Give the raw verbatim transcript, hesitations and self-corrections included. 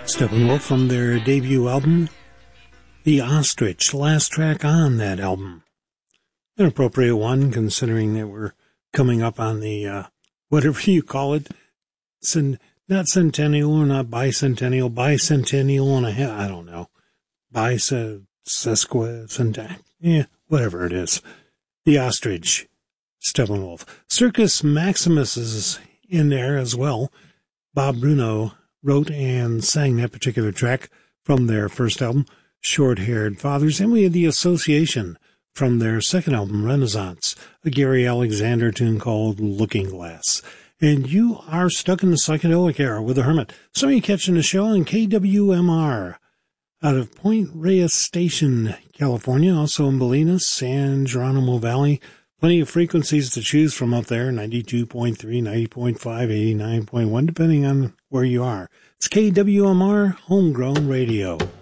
Steppenwolf from their debut album, The Ostrich, last track on that album. An appropriate one, considering that we're coming up on the, uh, whatever you call it, cent- not centennial or not bicentennial, bicentennial and a half, I don't know, bice, sesquicentennial, yeah, whatever it is. The Ostrich, Steppenwolf. Circus Maximus is in there as well. Bob Bruno wrote and sang that particular track from their first album, Short-Haired Fathers. And we had The Association from their second album, Renaissance, a Gary Alexander tune called Looking Glass. And you are stuck in the psychedelic era with The Hermit. Some of you catching the show on K W M R out of Point Reyes Station, California, also in Bolinas, San Geronimo Valley. Plenty of frequencies to choose from up there, ninety-two point three, ninety point five, eighty-nine point one, depending on where you are. It's K W M R, Homegrown Radio.